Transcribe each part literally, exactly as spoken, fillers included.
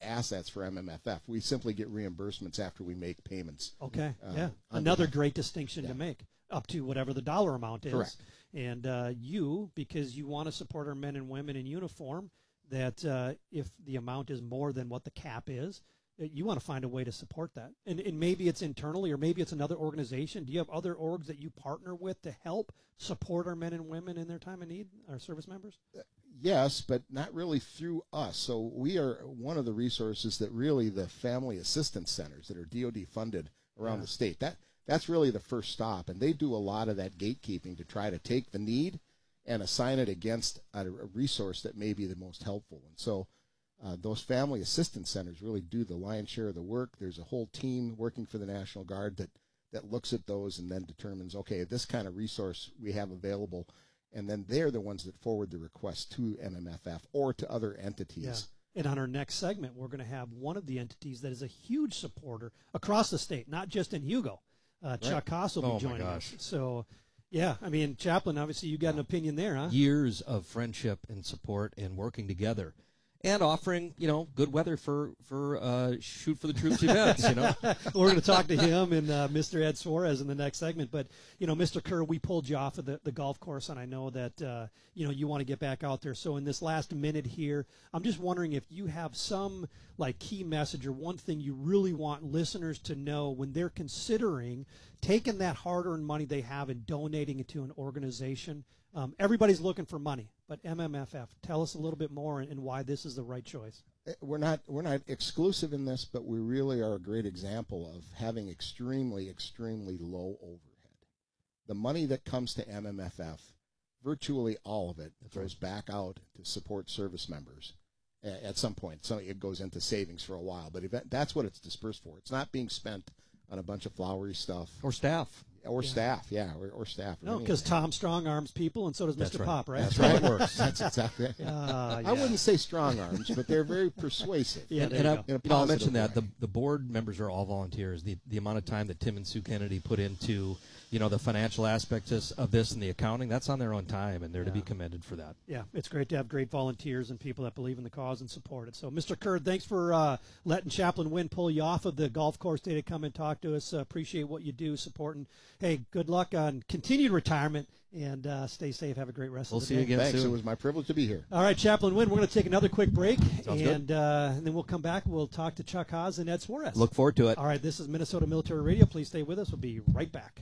assets for M M F F. We simply get reimbursements after we make payments. Okay, uh, yeah. Another great distinction yeah. to make, up to whatever the dollar amount is. Correct. And uh, you, because you want to support our men and women in uniform, that uh, if the amount is more than what the cap is, you want to find a way to support that. And, and maybe it's internally, or maybe it's another organization. Do you have other orgs that you partner with to help support our men and women in their time of need, our service members? Yes, but not really through us. So we are one of the resources that really the family assistance centers that are D O D funded around yeah. the state. That That's really the first stop, and they do a lot of that gatekeeping to try to take the need and assign it against a, a resource that may be the most helpful. And so uh, those family assistance centers really do the lion's share of the work. There's a whole team working for the National Guard that, that looks at those and then determines, okay, this kind of resource we have available, and then they're the ones that forward the request to M M F F or to other entities. Yeah. And on our next segment, we're going to have one of the entities that is a huge supporter across the state, not just in Hugo. Uh, Chuck Haas will be oh joining us. So, yeah, I mean, Chaplain, obviously you got an opinion there, huh? Years of friendship and support and working together. And offering, you know, good weather for for uh, Shoot for the Troops events, you know. We're going to talk to him and uh, Mister Ed Suarez in the next segment. But, you know, Mister Kerr, we pulled you off of the, the golf course, and I know that, uh, you know, you want to get back out there. So in this last minute here, I'm just wondering if you have some, like, key message or one thing you really want listeners to know when they're considering taking that hard-earned money they have and donating it to an organization. Um, everybody's looking for money, but M M F F, tell us a little bit more and, and why this is the right choice. We're not we're not exclusive in this, but we really are a great example of having extremely, extremely low overhead. The money that comes to M M F F, virtually all of it That's goes right. back out to support service members at some point. So it goes into savings for a while, but event, that's what it's dispersed for. It's not being spent on a bunch of flowery stuff. Or staff. Or yeah. staff, yeah, or, or staff. No, because Tom Strong arms people, and so does That's Mister right. Pop, right? That's right. It works. That's exactly it. Uh, yeah. I wouldn't say strong arms, but they're very persuasive. Yeah, and, there and you I, go. you know, I'll mention that the the board members are all volunteers. The the amount of time that Tim and Sue Kennedy put into, you know, the financial aspects of this and the accounting, that's on their own time, and they're yeah. to be commended for that. Yeah, it's great to have great volunteers and people that believe in the cause and support it. So, Mister Kerr, thanks for uh, letting Chaplain Wynn pull you off of the golf course today to come and talk to us. Uh, appreciate what you do, supporting. Hey, good luck on continued retirement, and uh, stay safe. Have a great rest we'll of the see day. you again Thanks. soon. It was my privilege to be here. All right, Chaplain Wynn, we're going to take another quick break, Sounds and, uh, and then we'll come back. We'll talk to Chuck Haas and Ed Suarez. Look forward to it. All right, this is Minnesota Military Radio. Please stay with us. We'll be right back.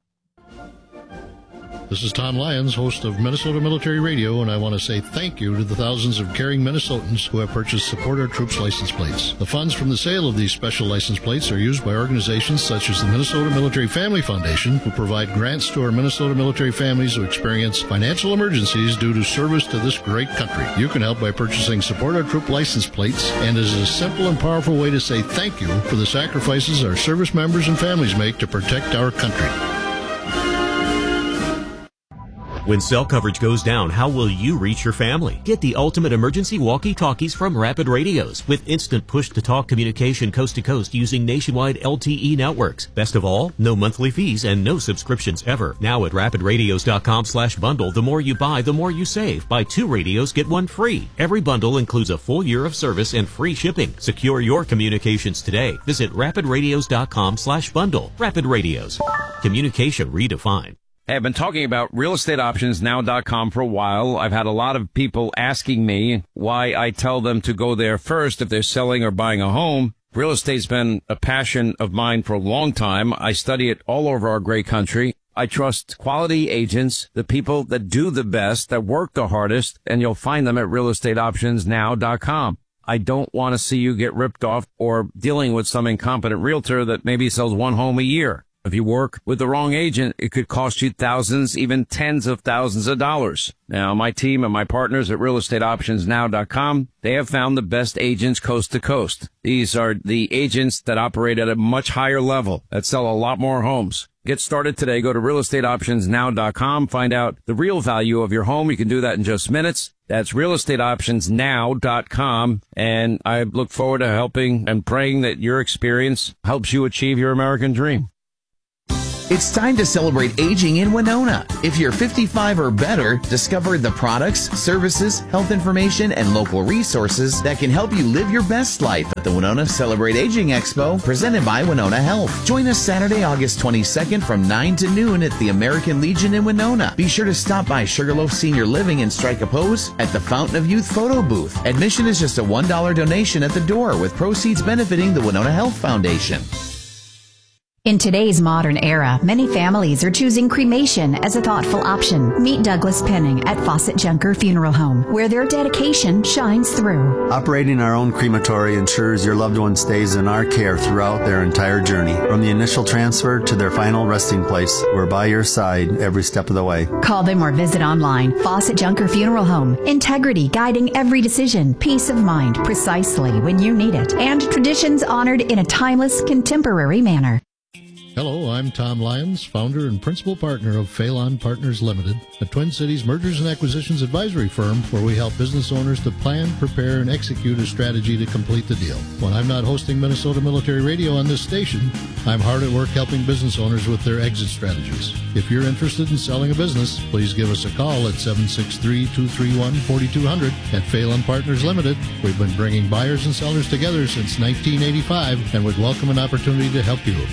This is Tom Lyons, host of Minnesota Military Radio, and I want to say thank you to the thousands of caring Minnesotans who have purchased Support Our Troops license plates. The funds from the sale of these special license plates are used by organizations such as the Minnesota Military Family Foundation, who provide grants to our Minnesota military families who experience financial emergencies due to service to this great country. You can help by purchasing Support Our Troop license plates, and it is a simple and powerful way to say thank you for the sacrifices our service members and families make to protect our country. When cell coverage goes down, how will you reach your family? Get the ultimate emergency walkie-talkies from Rapid Radios with instant push-to-talk communication coast to coast using nationwide L T E networks. Best of all, no monthly fees and no subscriptions ever. Now at rapid radios dot com slash bundle, the more you buy, the more you save. Buy two radios, get one free. Every bundle includes a full year of service and free shipping. Secure your communications today. Visit rapid radios dot com slash bundle. Rapid Radios. Communication redefined. Hey, I've been talking about real estate options now dot com for a while. I've had a lot of people asking me why I tell them to go there first if they're selling or buying a home. Real estate's been a passion of mine for a long time. I study it all over our great country. I trust quality agents, the people that do the best, that work the hardest, and you'll find them at real estate options now dot com. I don't want to see you get ripped off or dealing with some incompetent realtor that maybe sells one home a year. If you work with the wrong agent, it could cost you thousands, even tens of thousands of dollars. Now, my team and my partners at real estate options now dot com, they have found the best agents coast to coast. These are the agents that operate at a much higher level, that sell a lot more homes. Get started today. Go to real estate options now dot com. Find out the real value of your home. You can do that in just minutes. That's real estate options now dot com. And I look forward to helping and praying that your experience helps you achieve your American dream. It's time to celebrate aging in Winona. If you're fifty-five or better, discover the products, services, health information, and local resources that can help you live your best life at the Winona Celebrate Aging Expo presented by Winona Health. Join us Saturday, August twenty-second from nine to noon at the American Legion in Winona. Be sure to stop by Sugarloaf Senior Living and strike a pose at the Fountain of Youth photo booth. Admission is just a one dollar donation at the door with proceeds benefiting the Winona Health Foundation. In today's modern era, many families are choosing cremation as a thoughtful option. Meet Douglas Penning at Fawcett Junker Funeral Home, where their dedication shines through. Operating our own crematory ensures your loved one stays in our care throughout their entire journey. From the initial transfer to their final resting place, we're by your side every step of the way. Call them or visit online. Fawcett Junker Funeral Home. Integrity guiding every decision. Peace of mind precisely when you need it. And traditions honored in a timeless, contemporary manner. Hello, I'm Tom Lyons, founder and principal partner of Phelan Partners Limited, a Twin Cities mergers and acquisitions advisory firm where we help business owners to plan, prepare, and execute a strategy to complete the deal. When I'm not hosting Minnesota Military Radio on this station, I'm hard at work helping business owners with their exit strategies. If you're interested in selling a business, please give us a call at seven six three, two three one, four two zero zero. At Phelan Partners Limited, we've been bringing buyers and sellers together since nineteen eighty-five and would welcome an opportunity to help you.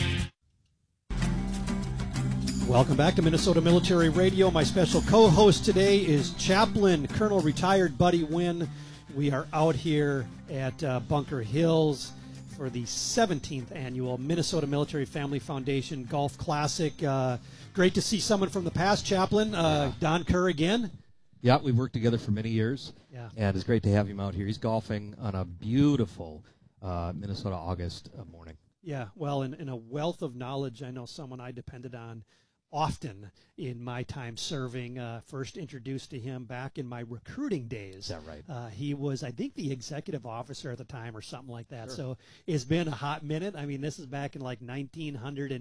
Welcome back to Minnesota Military Radio. My special co-host today is Chaplain Colonel Retired Buddy Wynn. We are out here at uh, Bunker Hills for the seventeenth annual Minnesota Military Family Foundation Golf Classic. Uh, great to see someone from the past, Chaplain. Uh, Don Kerr again. Yeah, we've worked together for many years, yeah. and it's great to have him out here. He's golfing on a beautiful uh, Minnesota August uh, morning. Yeah, well, in, in a wealth of knowledge, I know someone I depended on often in my time serving. Uh, first introduced to him back in my recruiting days. Is that right? Uh, he was, I think, the executive officer at the time or something like that. Sure. So it's been a hot minute. I mean, this is back in like nineteen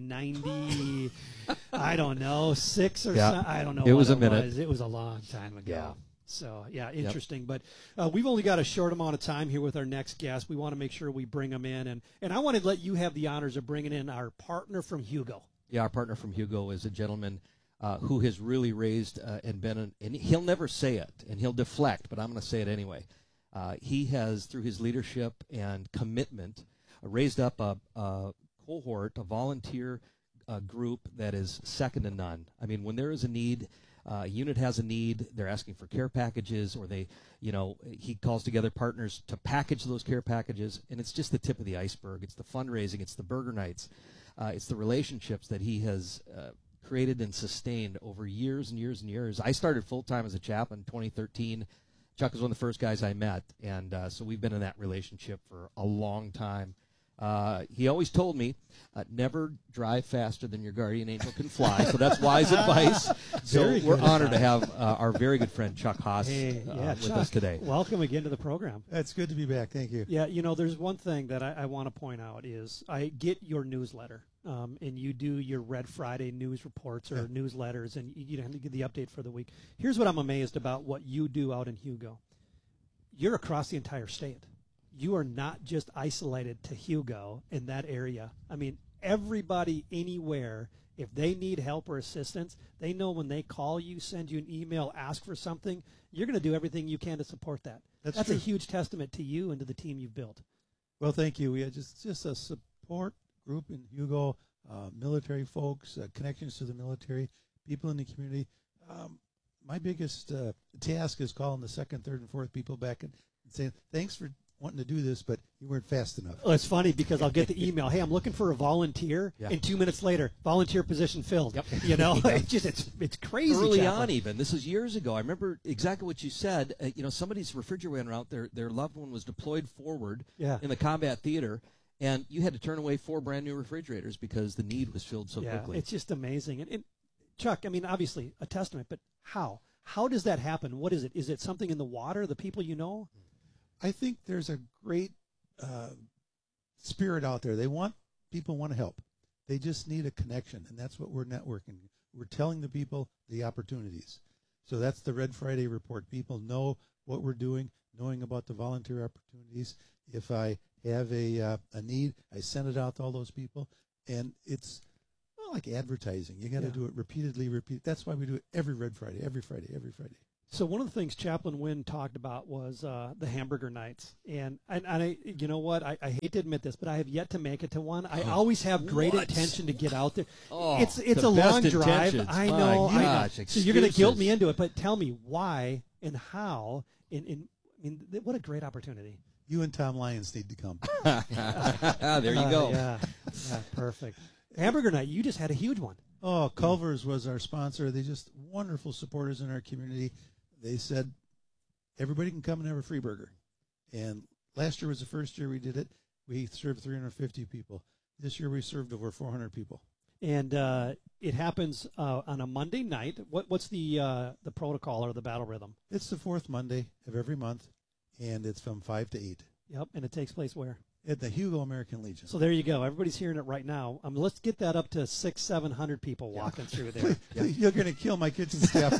ninety, I don't know, six or yeah. something. I don't know It what was a it minute. was. It was a long time ago. Yeah. So, yeah, interesting. Yep. But uh, we've only got a short amount of time here with our next guest. We want to make sure we bring them in. And, and I want to let you have the honors of bringing in our partner from Hugo. Yeah, our partner from Hugo is a gentleman uh, who has really raised uh, and been, an, and he'll never say it, and he'll deflect, but I'm going to say it anyway. Uh, he has, through his leadership and commitment, uh, raised up a, a cohort, a volunteer uh, group that is second to none. I mean, when there is a need, uh, a unit has a need, they're asking for care packages, or they, you know, he calls together partners to package those care packages, and it's just the tip of the iceberg. It's the fundraising, it's the burger nights, uh, it's the relationships that he has uh, created and sustained over years and years and years. I started full-time as a chaplain in twenty thirteen. Chuck was one of the first guys I met, and uh, so we've been in that relationship for a long time. Uh, he always told me, uh, never drive faster than your guardian angel can fly, so that's wise advice. So Very we're good honored advice. to have uh, our very good friend Chuck Haas Hey, uh, yeah, with Chuck, us today. welcome again to the program. It's good to be back. Thank you. Yeah, you know, there's one thing that I, I want to point out is I get your newsletter, um, and you do your Red Friday news reports or Yeah. newsletters, and you, you know, get the update for the week. Here's what I'm amazed about what you do out in Hugo. You're across the entire state. You are not just isolated to Hugo in that area. I mean, everybody anywhere, if they need help or assistance, they know when they call you, send you an email, ask for something, you're going to do everything you can to support that. That's That's true. a huge testament to you and to the team you've built. Well, thank you. We had just just a support group in Hugo, uh, military folks, uh, connections to the military, people in the community. Um, my biggest uh, task is calling the second, third, and fourth people back and saying, thanks for wanting to do this, but you weren't fast enough. Well, it's funny because I'll get the email, hey, I'm looking for a volunteer, Yeah. and two minutes later, volunteer position filled. Yep. You know, it's just, it's, it's crazy. Early Chaplain. on, even this is years ago. I remember exactly what you said. Uh, you know, somebody's refrigerator out there. Their loved one was deployed forward Yeah. in the combat theater, and you had to turn away four brand new refrigerators because the need was filled so yeah, quickly. it's just amazing. And, and Chuck, I mean, obviously a testament, but how? How does that happen? What is it? Is it something in the water, the people you know? I think there's a great uh, spirit out there. They want, people want to help. They just need a connection, and that's what we're networking. We're telling the people the opportunities. So that's the Red Friday report. People know what we're doing, knowing about the volunteer opportunities. If I have a uh, a need, I send it out to all those people, and it's of like advertising. You got to Yeah. do it repeatedly, repeat. That's why we do it every Red Friday, every Friday, every Friday. So one of the things Chaplain Wynn talked about was uh, the hamburger nights, and and, and I, you know what, I, I hate to admit this, but I have yet to make it to one. I always have great What? intention to get out there. Oh, it's it's the a best long drive. intentions. I My know. I know. gosh, So you're going to guilt excuses. me into it, but tell me why and how. In, in I mean, th- what a great opportunity. You and Tom Lyons need to come. There you Uh, go. yeah, yeah, perfect. Hamburger night. You just had a huge one. Oh, Culver's was our sponsor. They just wonderful supporters in our community. They said everybody can come and have a free burger. And last year was the first year we did it. We served three hundred fifty people. This year we served over four hundred people. And uh, it happens uh, on a Monday night. What, what's the uh, the protocol or the battle rhythm? It's the fourth Monday of every month, and it's from five to eight Yep, and it takes place where? at the Hugo American Legion. So there you go. Everybody's hearing it right now. Um, let's get that up to six, seven hundred people walking through there. You're going to kill my kitchen staff.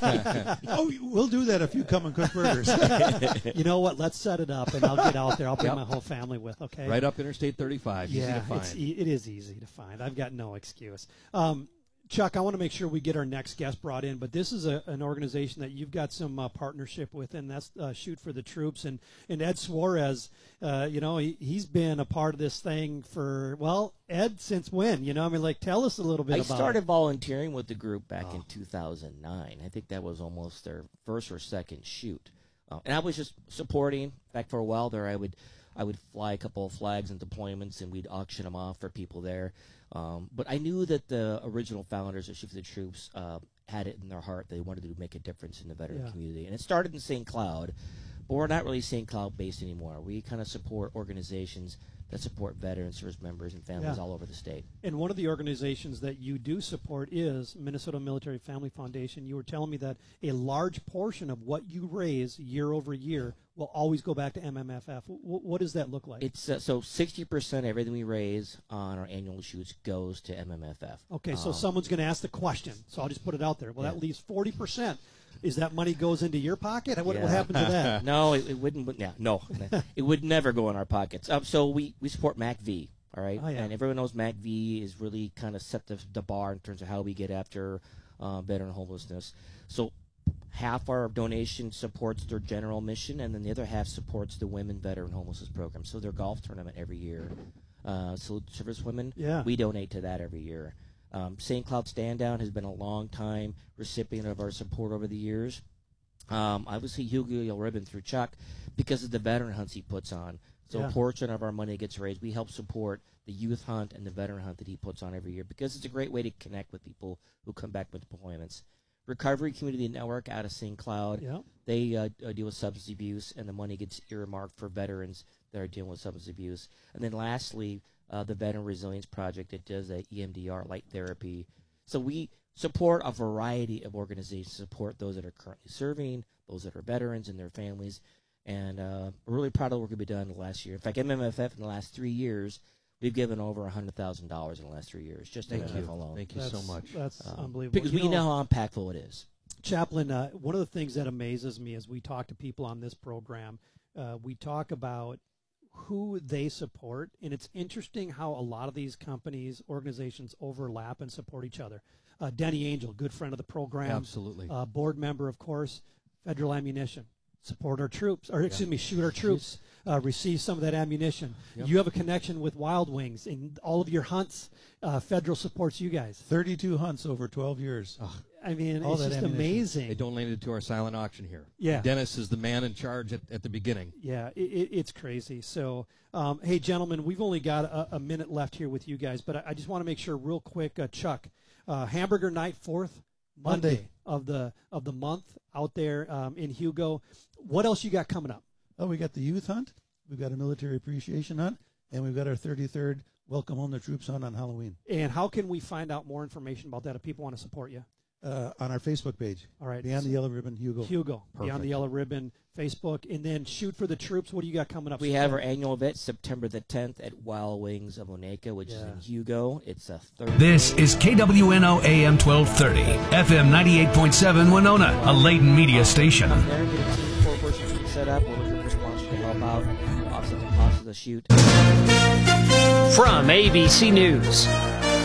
Oh, we'll do that if you come and cook burgers. You know what? Let's set it up, and I'll get out there. I'll bring Yep. my whole family with. Okay. Right up Interstate thirty-five. Easy Yeah, to find. it's, e- it is easy to find. I've got no excuse. Um, Chuck, I want to make sure we get our next guest brought in, but this is a, an organization that you've got some uh, partnership with, and that's uh, Shoot for the Troops. And, and Ed Suarez, uh, you know, he, he's been a part of this thing for, well, Ed, since when? You know, I mean, like, tell us a little bit I about started it. volunteering with the group back Oh. in two thousand nine. I think that was almost their first or second shoot. Uh, and I was just supporting. In fact, for a while there, I would I would fly a couple of flags and deployments, and we'd auction them off for people there. Um, but I knew that the original founders of Shoot for the Troops uh, had it in their heart. They wanted to make a difference in the veteran Yeah. community. And it started in Saint Cloud, but we're not really Saint Cloud based anymore. We kind of support organizations that support veterans, service members, and families Yeah. all over the state. And one of the organizations that you do support is Minnesota Military Family Foundation. You were telling me that a large portion of what you raise year over year will always go back to M M F F. W- what does that look like? It's uh, so sixty percent of everything we raise on our annual shoots goes to M M F F. Okay, so Um, someone's going to ask the question, so I'll just put it out there. Well, Yeah. that leaves forty percent. Is that money goes into your pocket? What, yeah. what happens to that? No, it, it wouldn't. Yeah, no, it would never go in our pockets. Um, so we, we support MACV, all right, Oh, yeah. and everyone knows MACV is really kind of set the, the bar in terms of how we get after uh, veteran homelessness. So half our donation supports their general mission, and then the other half supports the women veteran homelessness program. So their golf tournament every year. Uh, so service women, Yeah. we donate to that every year. Um, Saint Cloud Stand Down has been a long time recipient of our support over the years. Um, obviously, Hugo Yellow Ribbon through Chuck because of the veteran hunts he puts on. So Yeah. a portion of our money gets raised. We help support the youth hunt and the veteran hunt that he puts on every year because it's a great way to connect with people who come back with deployments. Recovery Community Network out of Saint Cloud, Yeah. they uh, uh, deal with substance abuse, and the money gets earmarked for veterans that are dealing with substance abuse. And then lastly, uh, the Veteran Resilience Project that does a E M D R, light therapy. So we support a variety of organizations, support those that are currently serving, those that are veterans and their families. And uh, we're really proud of the work we've done in the last year. In fact, M M F F in the last three years, we've given over one hundred thousand dollars in the last three years, just Thank M M F you. alone. Thank you so That's- much. That's Um, unbelievable. Because You we know how impactful it is. Chaplain, uh, one of the things that amazes me as we talk to people on this program, uh, we talk about who they support, and it's interesting how a lot of these companies, organizations overlap and support each other. Uh, Denny Angel, good friend of the program, Absolutely. uh, board member, of course. Federal Ammunition, support our troops, or excuse me, shoot our troops, uh, receive some of that ammunition. Yep. You have a connection with Wild Wings, and all of your hunts, uh, Federal supports you guys. thirty-two hunts over twelve years. I mean, All it's that just ammunition. amazing. They donated to our silent auction here. Yeah. Dennis is the man in charge at, at the beginning. Yeah, it, it, it's crazy. So, um, hey, gentlemen, we've only got a, a minute left here with you guys, but I, I just want to make sure, real quick, uh, Chuck, uh, Hamburger Night, fourth Monday, Monday. of the of the month out there um, in Hugo. What else you got coming up? Oh, we got the youth hunt, we've got a military appreciation hunt, and we've got our thirty-third Welcome Home the Troops hunt on Halloween. And how can we find out more information about that if people want to support you? Uh, on our Facebook page. All right. Beyond the Yellow Ribbon, Hugo. Hugo, Beyond Perfect. the Yellow Ribbon, Facebook, and then Shoot for the Troops. What do you got coming up? We have our annual event September the tenth at Wild Wings of Oneka, which is Yeah. in Hugo. It's a Thursday. This is K W N O A M twelve thirty, F M ninety-eight point seven Winona, a Layton media station. Come there and get a team four-person shoot set up. We're looking for sponsors to help out, offset the cost of the shoot. From A B C News,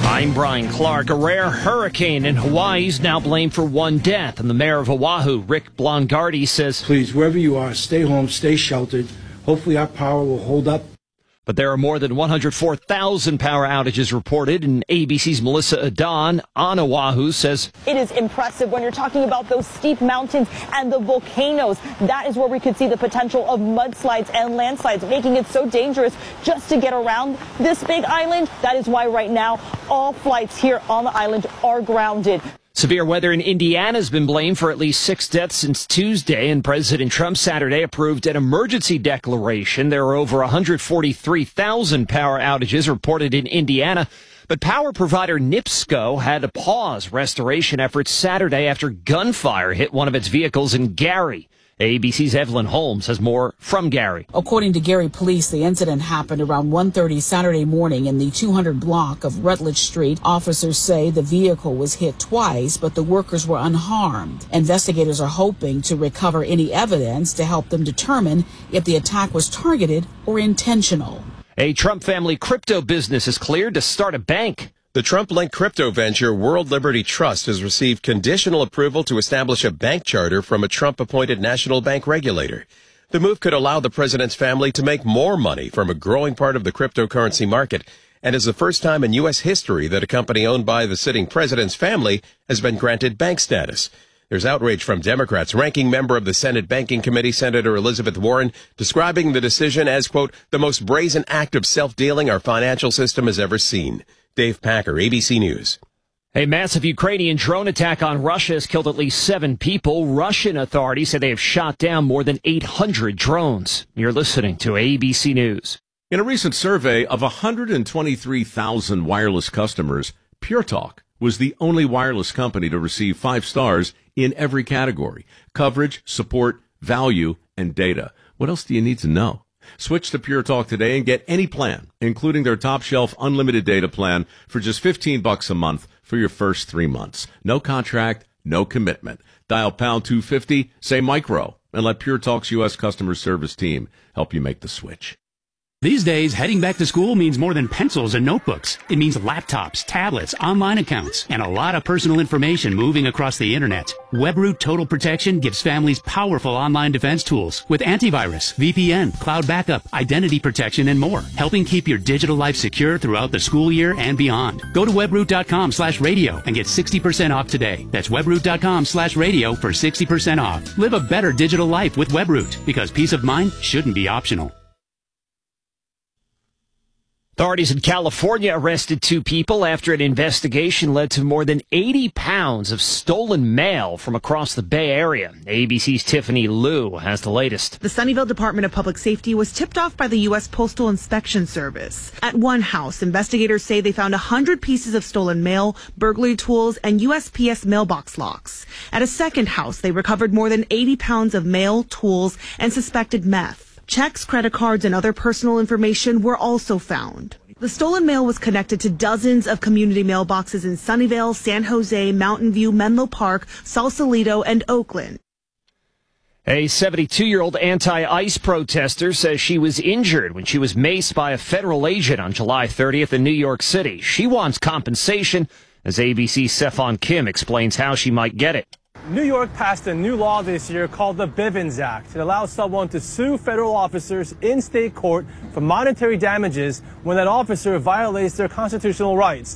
I'm Brian Clark. A rare hurricane in Hawaii is now blamed for one death, and the mayor of Oahu, Rick Blongardi, says, "Please, wherever you are, stay home, stay sheltered. Hopefully our power will hold up." But there are more than one hundred four thousand power outages reported, and A B C's Melissa Adon on Oahu says, "It is impressive when you're talking about those steep mountains and the volcanoes. That is where we could see the potential of mudslides and landslides, making it so dangerous just to get around this big island. That is why right now all flights here on the island are grounded." Severe weather in Indiana has been blamed for at least six deaths since Tuesday, and President Trump Saturday approved an emergency declaration. There are over one hundred forty-three thousand power outages reported in Indiana, but power provider NIPSCO had to pause restoration efforts Saturday after gunfire hit one of its vehicles in Gary. A B C's Evelyn Holmes has more from Gary. According to Gary police, the incident happened around one thirty Saturday morning in the two hundred block of Rutledge Street. Officers say the vehicle was hit twice, but the workers were unharmed. Investigators are hoping to recover any evidence to help them determine if the attack was targeted or intentional. A Trump family crypto business is cleared to start a bank. The Trump-linked crypto venture World Liberty Trust has received conditional approval to establish a bank charter from a Trump-appointed national bank regulator. The move could allow the president's family to make more money from a growing part of the cryptocurrency market, and is the first time in U S history that a company owned by the sitting president's family has been granted bank status. There's outrage from Democrats. Ranking member of the Senate Banking Committee, Senator Elizabeth Warren, describing the decision as, quote, the most brazen act of self-dealing our financial system has ever seen. Dave Packer, A B C News. A massive Ukrainian drone attack on Russia has killed at least seven people. Russian authorities say they have shot down more than eight hundred drones. You're listening to A B C News. In a recent survey of one hundred twenty-three thousand wireless customers, Pure Talk was the only wireless company to receive five stars in every category: coverage, support, value, and data. What else do you need to know? Switch to Pure Talk today and get any plan, including their top shelf unlimited data plan, for just fifteen bucks a month for your first three months. No contract, no commitment. Dial pound two fifty, say micro, and let Pure Talk's U S customer service team help you make the switch. These days, heading back to school means more than pencils and notebooks. It means laptops, tablets, online accounts, and a lot of personal information moving across the internet. WebRoot Total Protection gives families powerful online defense tools with antivirus, V P N, cloud backup, identity protection, and more, helping keep your digital life secure throughout the school year and beyond. Go to webroot.com slash radio and get sixty percent off today. That's webroot.com slash radio for sixty percent off. Live a better digital life with WebRoot, because peace of mind shouldn't be optional. Authorities in California arrested two people after an investigation led to more than eighty pounds of stolen mail from across the Bay Area. A B C's Tiffany Liu has the latest. The Sunnyvale Department of Public Safety was tipped off by the U S Postal Inspection Service. At one house, investigators say they found one hundred pieces of stolen mail, burglary tools, and U S P S mailbox locks. At a second house, they recovered more than eighty pounds of mail, tools, and suspected meth. Checks, credit cards, and other personal information were also found. The stolen mail was connected to dozens of community mailboxes in Sunnyvale, San Jose, Mountain View, Menlo Park, Sausalito, and Oakland. A seventy-two-year-old anti-ICE protester says she was injured when she was maced by a federal agent on July thirtieth in New York City. She wants compensation, as A B C's Stephon Kim explains how she might get it. New York passed a new law this year called the Bivens Act. It allows someone to sue federal officers in state court for monetary damages when that officer violates their constitutional rights.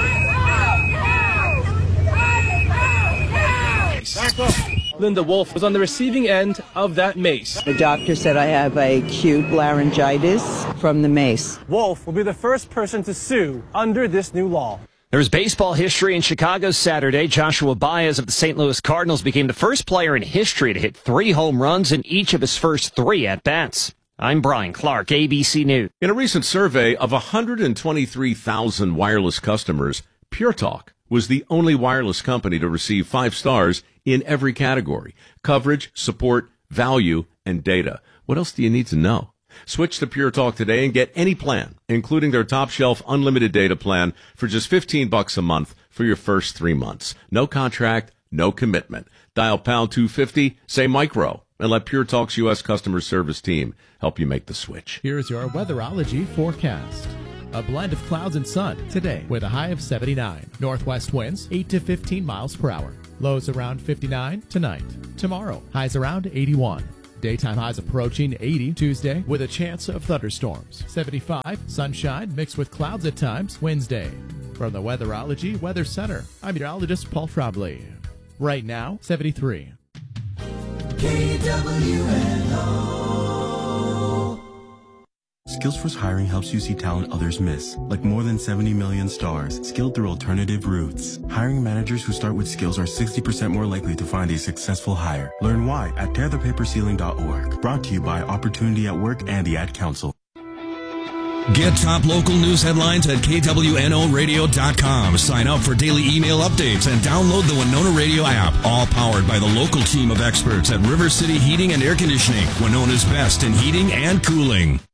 Linda Wolf was on the receiving end of that mace. The doctor said I have acute laryngitis from the mace. Wolf will be the first person to sue under this new law. There's baseball history in Chicago Saturday. Joshua Baez of the Saint Louis Cardinals became the first player in history to hit three home runs in each of his first three at-bats. I'm Brian Clark, A B C News. In a recent survey of one hundred twenty-three thousand wireless customers, Pure Talk was the only wireless company to receive five stars in every category: coverage, support, value, and data. What else do you need to know? Switch to Pure Talk today and get any plan, including their top shelf unlimited data plan, for just fifteen bucks a month for your first three months. No contract, no commitment. Dial pound two fifty, say micro, and let Pure Talk's U S customer service team help you make the switch. Here's your weatherology forecast. A blend of clouds and sun today with a high of seventy-nine. Northwest winds eight to fifteen miles per hour. Lows around fifty-nine tonight. Tomorrow, highs around eighty-one. Daytime highs approaching eighty Tuesday with a chance of thunderstorms. seventy-five, sunshine mixed with clouds at times Wednesday. From the Weatherology Weather Center, I'm meteorologist Paul Trombley. Right now, seventy-three. K W N O. Skillsforce Hiring helps you see talent others miss, like more than seventy million stars, skilled through alternative routes. Hiring managers who start with skills are sixty percent more likely to find a successful hire. Learn why at tear the paper ceiling dot org. Brought to you by Opportunity at Work and the Ad Council. Get top local news headlines at K W N O radio dot com. Sign up for daily email updates and download the Winona Radio app. All powered by the local team of experts at River City Heating and Air Conditioning, Winona's best in heating and cooling.